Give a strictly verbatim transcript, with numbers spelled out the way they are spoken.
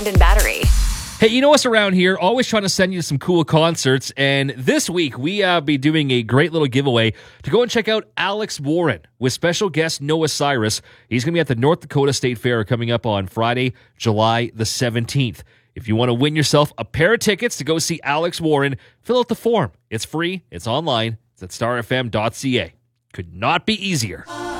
Brandon Battery. Hey, you know us around here, always trying to send you some cool concerts, and this week we uh, be doing a great little giveaway to go and check out Alex Warren with special guest Noah Cyrus. He's going to be at the North Dakota State Fair coming up on Friday, July the seventeenth. If you want to win yourself a pair of tickets to go see Alex Warren, fill out the form. It's free, it's online, it's at star f m dot c a. Could not be easier.